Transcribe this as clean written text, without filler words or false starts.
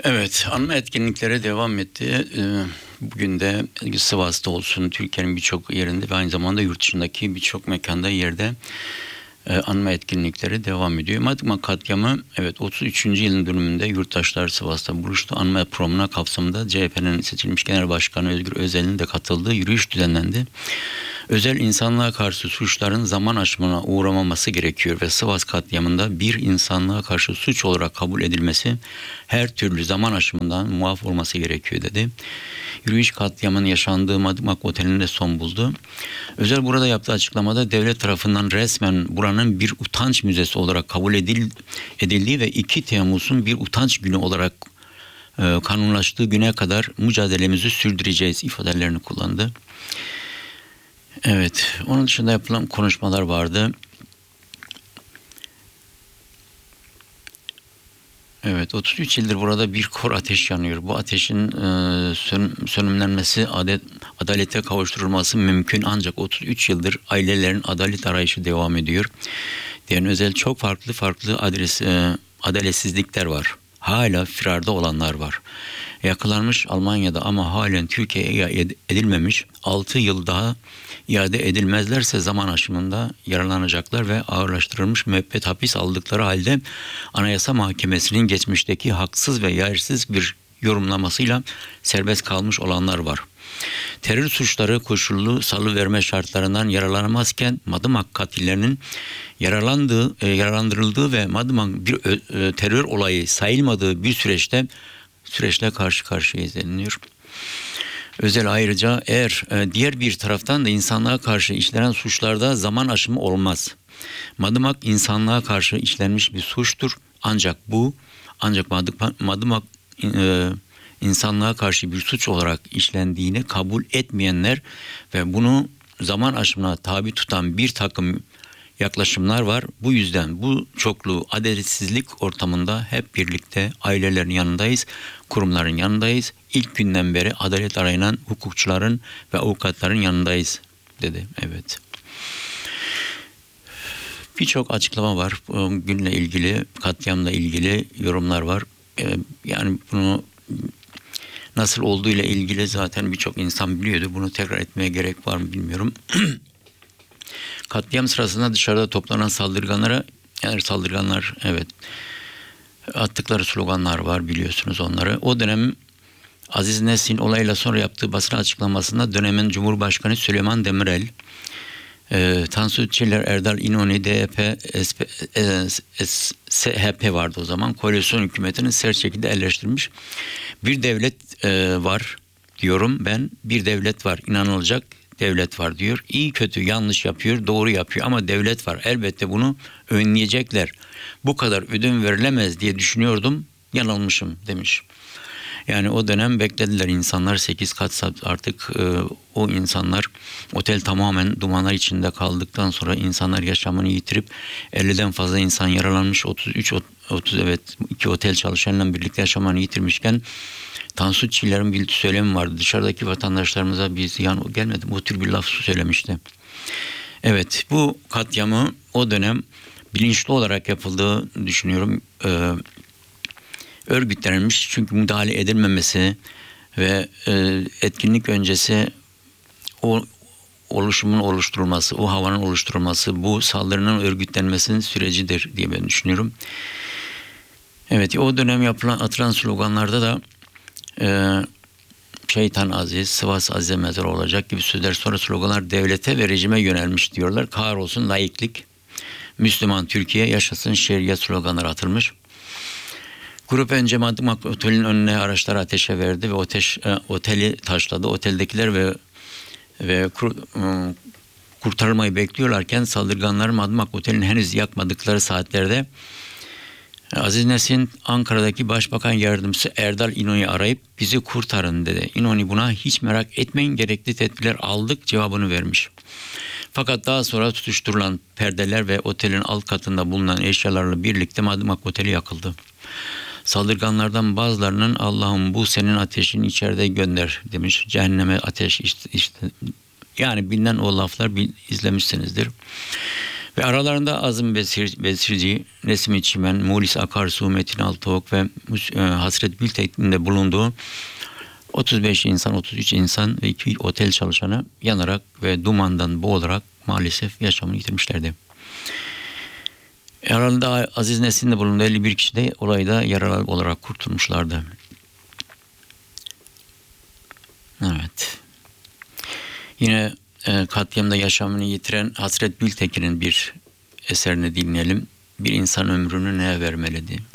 Evet, anma etkinlikleri devam etti. Bugün de Sivas'ta olsun, Türkiye'nin birçok yerinde ve aynı zamanda yurt dışındaki birçok mekanda, yerde anma etkinlikleri devam ediyor. Madımak katliamı, evet, 33. yılın dönümünde yurttaşlar Sivas'ta buluştu. Anma programına kapsamında CHP'nin seçilmiş Genel Başkanı Özgür Özel'in de katıldığı yürüyüş düzenlendi. Özel, insanlığa karşı suçların zaman aşımına uğramaması gerekiyor ve Sivas katliamında bir insanlığa karşı suç olarak kabul edilmesi, her türlü zaman aşımından muaf olması gerekiyor dedi. Yürüyüş katliamın yaşandığı Madımak Oteli'nde son buldu. Özel burada yaptığı açıklamada devlet tarafından resmen buranın bir utanç müzesi olarak kabul edildiği ve 2 Temmuz'un bir utanç günü olarak kanunlaştığı güne kadar mücadelemizi sürdüreceğiz ifadelerini kullandı. Evet, onun dışında yapılan konuşmalar vardı. Evet, 33 yıldır burada bir kor ateş yanıyor. Bu ateşin sönümlenmesi, adalete kavuşturulması mümkün, ancak 33 yıldır ailelerin adalet arayışı devam ediyor. Diyen Özel, çok farklı adaletsizlikler var. Hala firarda olanlar var. Yakalanmış Almanya'da ama halen Türkiye'ye edilmemiş, 6 yıl daha iade edilmezlerse zaman aşımında yaralanacaklar ve ağırlaştırılmış müebbet hapis aldıkları halde Anayasa Mahkemesi'nin geçmişteki haksız ve yersiz bir yorumlamasıyla serbest kalmış olanlar var. Terör suçları koşullu salıverme şartlarından yaralanamazken Madımak katillerinin yaralandırıldığı ve Madımak bir terör olayı sayılmadığı bir süreçle karşı karşıyayız deniliyor. Özel ayrıca, eğer diğer bir taraftan da insanlığa karşı işlenen suçlarda zaman aşımı olmaz. Madımak insanlığa karşı işlenmiş bir suçtur. Ancak Madımak insanlığa karşı bir suç olarak işlendiğini kabul etmeyenler ve bunu zaman aşımına tabi tutan bir takım yaklaşımlar var. Bu yüzden bu çoklu adaletsizlik ortamında hep birlikte ailelerin yanındayız, kurumların yanındayız. İlk günden beri adalet arayan hukukçuların ve avukatların yanındayız dedi. Evet. Birçok açıklama var. Günle ilgili, katliamla ilgili yorumlar var. Yani bunu nasıl olduğu ile ilgili zaten birçok insan biliyordu. Bunu tekrar etmeye gerek var mı bilmiyorum. Katliam sırasında dışarıda toplanan saldırganlar, evet, attıkları sloganlar var, biliyorsunuz onları. O dönem Aziz Nesin olayla sonra yaptığı basın açıklamasında dönemin Cumhurbaşkanı Süleyman Demirel, Tansu Çiller, Erdal İnönü, DYP, SHP vardı o zaman, koalisyon hükümetini sert şekilde eleştirmiş. Bir devlet var diyorum ben, bir devlet var, inanılacak devlet var diyor. İyi kötü yanlış yapıyor, doğru yapıyor ama devlet var. Elbette bunu önleyecekler. Bu kadar ödün verilemez diye düşünüyordum, yanılmışım demiş. Yani o dönem beklediler insanlar 8 kat, artık o insanlar, otel tamamen dumanlar içinde kaldıktan sonra insanlar yaşamını yitirip 50'den fazla insan yaralanmış, 30 evet, 2 otel çalışanla birlikte yaşamını yitirmişken Tansu Çiller'in bir söylemi vardı. Dışarıdaki vatandaşlarımıza bir ziyan gelmedi. O tür bir laf söylemişti. Evet, bu katliamı o dönem bilinçli olarak yapıldığı düşünüyorum. Örgütlenmiş, çünkü müdahale edilmemesi ve etkinlik öncesi o oluşumun oluşturulması, o havanın oluşturulması, bu saldırının örgütlenmesinin sürecidir diye ben düşünüyorum. Evet, o dönem atılan sloganlarda da şeytan aziz, Sivas azize mezar olacak gibi sözler, sonra sloganlar devlete ve rejime yönelmiş diyorlar. Kahrolsun laiklik, Müslüman Türkiye, yaşasın şeriat sloganları atılmış. Grup önce Madımak Oteli'nin önüne araçları ateşe verdi ve oteli taşladı. Oteldekiler ve kurtarılmayı bekliyorlarken saldırganlar Madımak Oteli'ni henüz yakmadıkları saatlerde Aziz Nesin Ankara'daki Başbakan Yardımcısı Erdal İnönü'yü arayıp bizi kurtarın dedi. İnönü buna hiç merak etmeyin, gerekli tedbirler aldık cevabını vermiş. Fakat daha sonra tutuşturulan perdeler ve otelin alt katında bulunan eşyalarla birlikte Madımak Oteli yakıldı. Saldırganlardan bazılarının Allah'ım bu senin ateşin, içeride gönder demiş. Cehenneme ateş işte. Yani bilinen o laflar izlemişsinizdir. Ve aralarında Azim Besirci, Nesimi Çimen, Mulis Akarsu, Metin Altıok ve Hasret Gültekin'in de bulunduğu 35 insan, 33 insan ve 2 otel çalışanı yanarak ve dumandan boğularak maalesef yaşamını yitirmişlerdi. Aralarında Aziz Nesin'in de bulunduğu 51 kişi de olayda yaralı olarak kurtulmuşlardı. Evet. Yine katliamda yaşamını yitiren Hasret Gültekin'in bir eserini dinleyelim. Bir insan ömrünü neye vermeliydi?